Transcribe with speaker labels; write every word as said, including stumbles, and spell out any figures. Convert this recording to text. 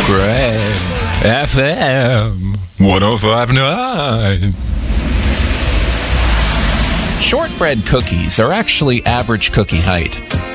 Speaker 1: Great F M one oh five point nine. Shortbread cookies are actually average cookie height.